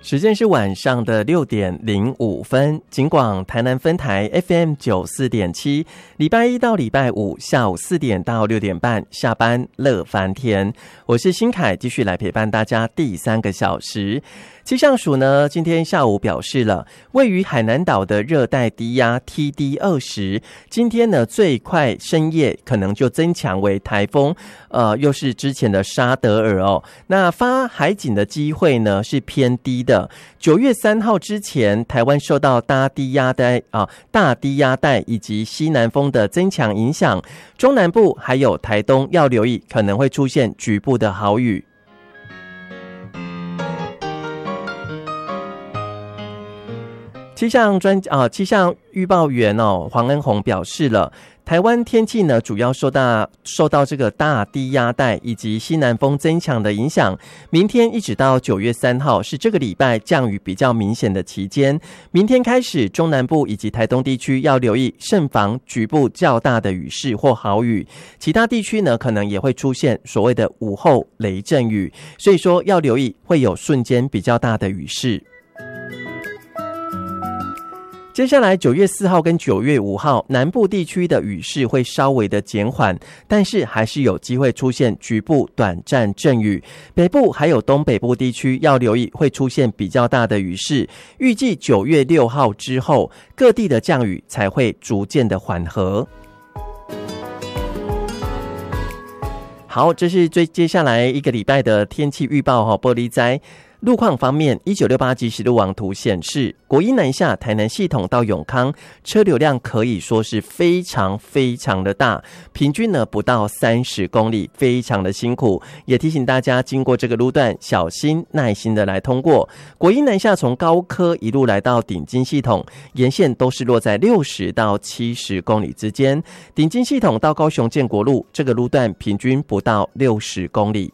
时间是晚上的6:05，警广台南分台 FM94.7，礼拜一到礼拜五下午4点到6点半下班乐翻天，我是新凯，继续来陪伴大家第3个小时。气象署呢，今天下午表示了，位于海南岛的热带低压 TD20，今天呢最快深夜可能就增强为台风，又是之前的沙德尔哦。那发海警的机会呢是偏低的。9月3号之前，台湾受到大低压带以及西南风的增强影响，中南部还有台东要留意，可能会出现局部的豪雨。气象预报员黄恩宏表示了，台湾天气呢主要受到这个大低压带以及西南风增强的影响，明天一直到9月3号是这个礼拜降雨比较明显的期间。明天开始，中南部以及台东地区要留意慎防局部较大的雨势或豪雨，其他地区呢可能也会出现所谓的午后雷阵雨，所以说要留意会有瞬间比较大的雨势。接下来9月4号跟9月5号，南部地区的雨势会稍微的减缓，但是还是有机会出现局部短暂阵雨。北部还有东北部地区要留意会出现比较大的雨势。预计9月6号之后，各地的降雨才会逐渐的缓和。好，这是接下来一个礼拜的天气预报玻璃灾。路况方面，1968即时路网图显示，国一南下台南系统到永康车流量可以说是非常非常的大，平均呢不到30公里，非常的辛苦。也提醒大家经过这个路段，小心耐心的来通过。国一南下从高科一路来到顶金系统，沿线都是落在60到70公里之间。顶金系统到高雄建国路这个路段平均不到60公里。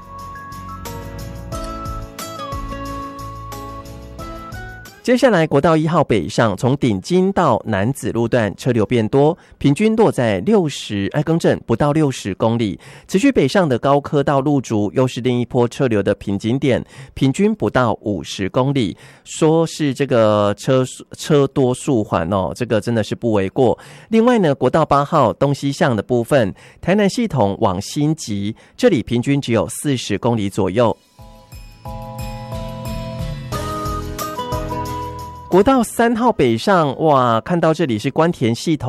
接下来国道1号北上，从顶金到楠梓路段车流变多，平均落在不到60公里。持续北上的高科到路竹又是另一波车流的瓶颈点，平均不到50公里。说是这个车多速缓这个真的是不为过。另外呢，国道8号东西向的部分，台南系统往新集，这里平均只有40公里左右。国道3号北上，哇，看到这里是关田系统